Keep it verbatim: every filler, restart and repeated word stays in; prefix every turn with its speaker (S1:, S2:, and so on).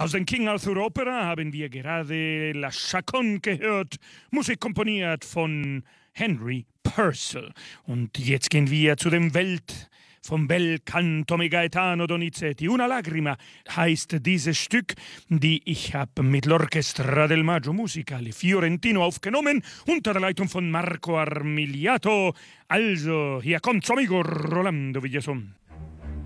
S1: Aus der King Arthur Opera haben wir gerade La Chaconne gehört, Musik komponiert von Henry Purcell. Und jetzt gehen wir zu dem Welt vom Bel Canto mi Gaetano Donizetti. Una Lagrima heißt dieses Stück, die ich habe mit l'Orchestra del Maggio Musicale Fiorentino aufgenommen, unter der Leitung von Marco Armigliato. Also, hier kommt's, amigo Rolando Villason.